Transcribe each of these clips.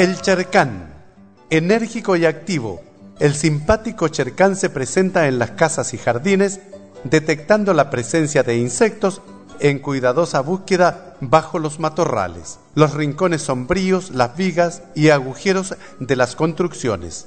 El chercán, enérgico y activo, el simpático chercán se presenta en las casas y jardines, detectando la presencia de insectos en cuidadosa búsqueda bajo los matorrales, los rincones sombríos, las vigas y agujeros de las construcciones.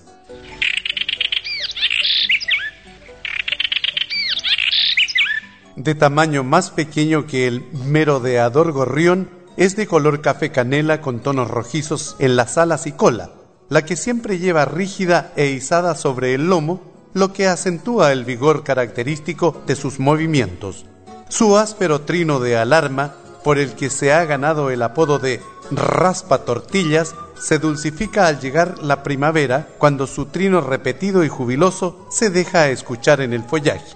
De tamaño más pequeño que el merodeador gorrión, es de color café canela con tonos rojizos en las alas y cola, la que siempre lleva rígida e izada sobre el lomo, lo que acentúa el vigor característico de sus movimientos. Su áspero trino de alarma, por el que se ha ganado el apodo de raspa tortillas, se dulcifica al llegar la primavera, cuando su trino repetido y jubiloso se deja escuchar en el follaje.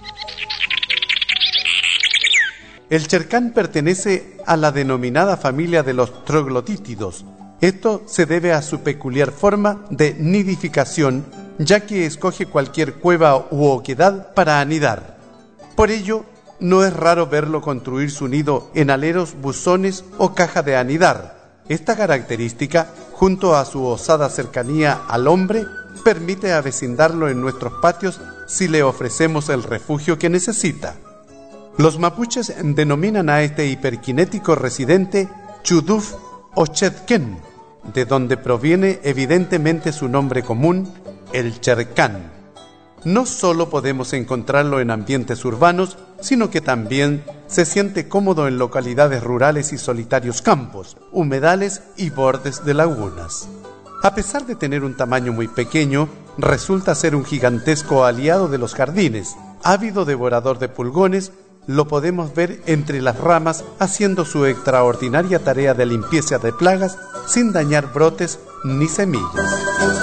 El chercán pertenece a la denominada familia de los troglotítidos. Esto se debe a su peculiar forma de nidificación, ya que escoge cualquier cueva u oquedad para anidar. Por ello, no es raro verlo construir su nido en aleros, buzones o caja de anidar. Esta característica, junto a su osada cercanía al hombre, permite avecindarlo en nuestros patios si le ofrecemos el refugio que necesita. Los mapuches denominan a este hiperkinético residente Chuduf o Chetquén, de donde proviene evidentemente su nombre común, el chercán. No solo podemos encontrarlo en ambientes urbanos, sino que también se siente cómodo en localidades rurales y solitarios campos, humedales y bordes de lagunas. A pesar de tener un tamaño muy pequeño, resulta ser un gigantesco aliado de los jardines. Ávido devorador de pulgones, lo podemos ver entre las ramas haciendo su extraordinaria tarea de limpieza de plagas sin dañar brotes ni semillas.